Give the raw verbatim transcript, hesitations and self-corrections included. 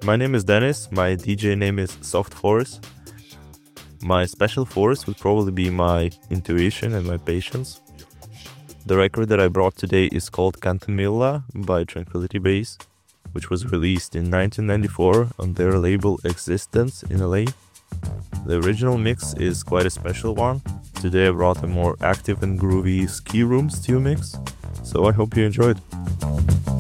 My name is Dennis. My D J name is Soft Force. My special force would probably be my intuition and my patience. The record that I brought today is called Cantamilla by Tranquility Base, which was released in nineteen ninety-four on their label Existence in L A. The original mix is quite a special one. Today I brought a more active and groovy ski room stew mix, so I hope you enjoyed.